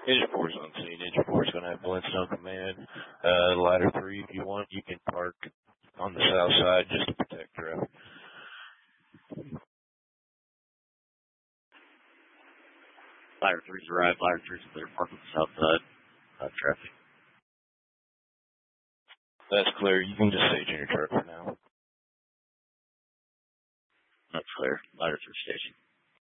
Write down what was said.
Engine 4 is on scene. Engine 4 is going to have Blindstone command. Ladder 3, if you want, you can park on the south side just to protect traffic. Ladder 3's arrived. Ladder 3's clear. Park on the south side. Traffic. That's clear. You can just stage in your truck for now. That's clear. Ladder 3 station.